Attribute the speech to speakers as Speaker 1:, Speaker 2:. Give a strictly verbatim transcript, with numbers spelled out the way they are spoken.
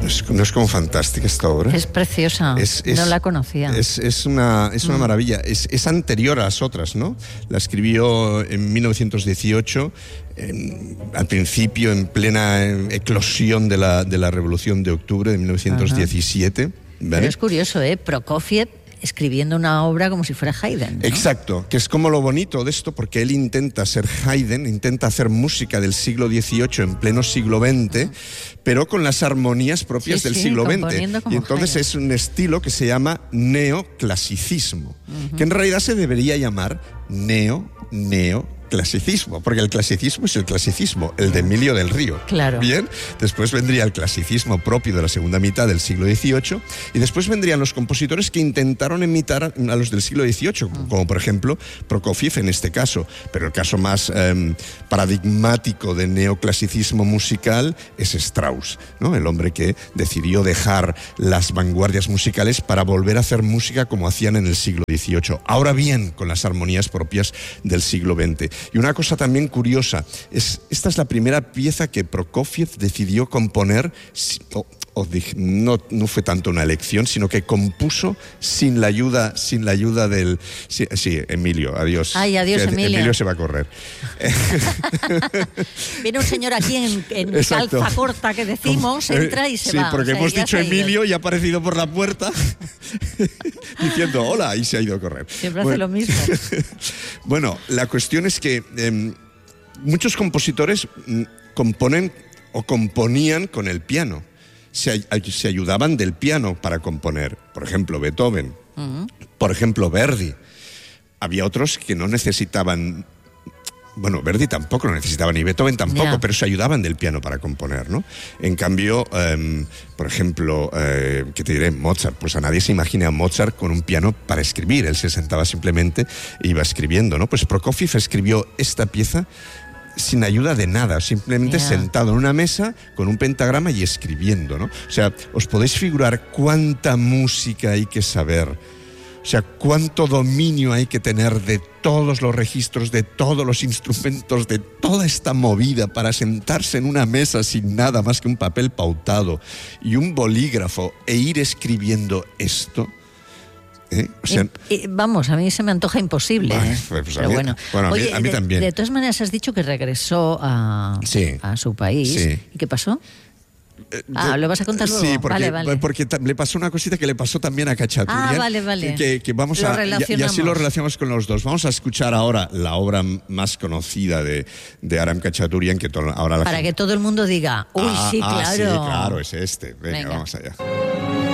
Speaker 1: es, no es como fantástica esta obra.
Speaker 2: Es preciosa, es, es, no la conocía.
Speaker 1: Es, es una, es una mm. maravilla, es, es anterior a las otras, ¿no? La escribió en mil novecientos dieciocho, en, al principio, en plena eclosión de la, de la Revolución de Octubre de mil novecientos diecisiete. ¿Vale?
Speaker 2: Pero es curioso, ¿eh? Prokofiev escribiendo una obra como si fuera Haydn, ¿no?
Speaker 1: Exacto, que es como lo bonito de esto, porque él intenta ser Haydn, intenta hacer música del siglo dieciocho en pleno siglo veinte, uh-huh. pero con las armonías propias sí, del sí, siglo veinte. Y entonces Haydn. Es un estilo que se llama neoclasicismo, uh-huh. que en realidad se debería llamar neo, neo, clasicismo, porque el clasicismo es el clasicismo, el de Emilio del Río.
Speaker 2: Claro.
Speaker 1: Bien, después vendría el clasicismo propio de la segunda mitad del siglo dieciocho y después vendrían los compositores que intentaron imitar a los del siglo dieciocho, mm. como por ejemplo Prokofiev en este caso, pero el caso más eh, paradigmático de neoclasicismo musical es Strauss, ¿no? El hombre que decidió dejar las vanguardias musicales para volver a hacer música como hacían en el siglo dieciocho, ahora bien con las armonías propias del siglo veinte. Y una cosa también curiosa, es, esta es la primera pieza que Prokofiev decidió componer, o, o no, no fue tanto una elección, sino que compuso sin la ayuda, sin la ayuda del... Sí, sí Emilio, adiós.
Speaker 2: Ay, adiós, Emilio.
Speaker 1: Emilio se va a correr.
Speaker 2: Viene un señor aquí en, en calza corta que decimos, entra y se
Speaker 1: sí,
Speaker 2: va.
Speaker 1: Sí, porque
Speaker 2: o sea,
Speaker 1: hemos dicho Emilio y ha aparecido por la puerta diciendo hola y se ha ido a correr.
Speaker 2: Siempre
Speaker 1: bueno,
Speaker 2: hace lo mismo.
Speaker 1: Bueno, la cuestión es que eh, muchos compositores mm, componen o componían con el piano. Se, se ayudaban del piano para componer. Por ejemplo, Beethoven. Uh-huh. Por ejemplo, Verdi. Había otros que no necesitaban... Bueno, Verdi tampoco lo necesitaba, ni Beethoven tampoco, yeah. pero se ayudaban del piano para componer, ¿no? En cambio, eh, por ejemplo, eh, ¿qué te diré? Mozart. Pues a nadie se imagina a Mozart con un piano para escribir. Él se sentaba simplemente e iba escribiendo, ¿no? Pues Prokofiev escribió esta pieza sin ayuda de nada, simplemente yeah. sentado en una mesa con un pentagrama y escribiendo, ¿no? O sea, os podéis figurar cuánta música hay que saber, o sea, cuánto dominio hay que tener de todos los registros, de todos los instrumentos, de toda esta movida para sentarse en una mesa sin nada más que un papel pautado y un bolígrafo e ir escribiendo esto. ¿Eh? O sea,
Speaker 2: y, y, vamos, a mí se me antoja imposible.
Speaker 1: Bueno,
Speaker 2: ¿eh?
Speaker 1: pues a
Speaker 2: Pero
Speaker 1: mí,
Speaker 2: bueno,
Speaker 1: bueno a,
Speaker 2: Oye,
Speaker 1: mí, a mí
Speaker 2: de,
Speaker 1: también.
Speaker 2: De todas maneras has dicho que regresó a,
Speaker 1: sí.
Speaker 2: a su país.
Speaker 1: Sí.
Speaker 2: ¿Y qué pasó?
Speaker 1: Eh,
Speaker 2: ah, ¿lo vas a contar luego?
Speaker 1: Sí, porque,
Speaker 2: vale, vale.
Speaker 1: porque le pasó una cosita que le pasó también a Khachaturian.
Speaker 2: Ah, vale, vale.
Speaker 1: Que, que vamos
Speaker 2: lo
Speaker 1: a, y, y así lo relacionamos con los dos. Vamos a escuchar ahora la obra más conocida de, de Aram Khachaturian. Que to, ahora la
Speaker 2: Para
Speaker 1: gente...
Speaker 2: que todo el mundo diga, uy,
Speaker 1: ah,
Speaker 2: sí,
Speaker 1: ah,
Speaker 2: claro.
Speaker 1: Sí, claro, es este. Venga, Venga. vamos allá.